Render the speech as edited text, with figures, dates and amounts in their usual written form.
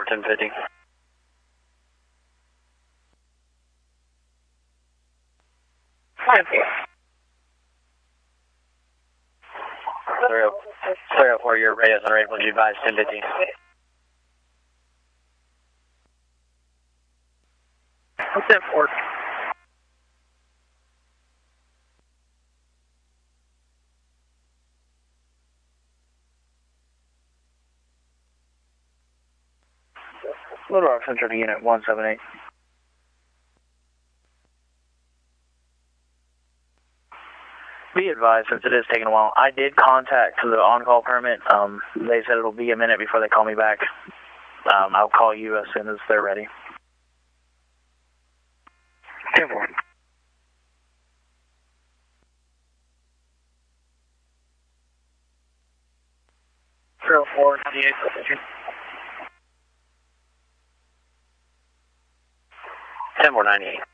over 1050. Clear up for your radius on rate, would you advise 1050? What's that for? Little Rock Central to Unit 178. Be advised, since it is taking a while, I did contact the on-call permit. They said it'll be a minute before they call me back. I'll call you as soon as they're ready. 10-4. Trail 498 position. 10-498.